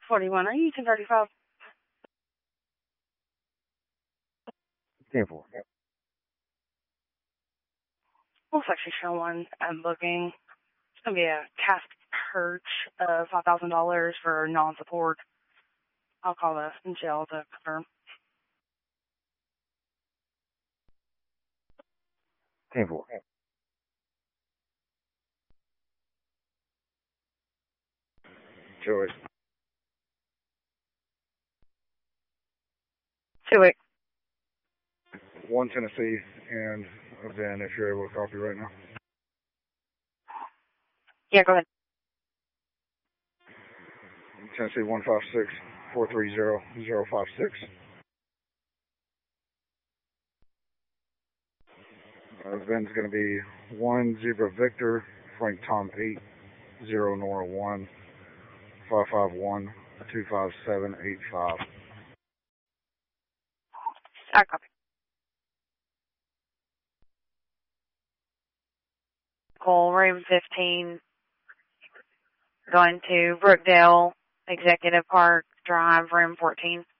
41, are you 1035? 10-4. Well, section show one I'm booking. It's going to be a cast purge of $5,000 for non-support. I'll call the jail to confirm. 10-4. Joey. 2-8. 1 Tennessee and a Van if you're able to copy right now. Yeah, go ahead. Tennessee 156-430-056. Van's going to be 1 Zebra Victor, Frank Tom 8, 0 Nora 1, 551 25785. I copy. Call room 15, going to Brookdale, Executive Park Drive, room 14.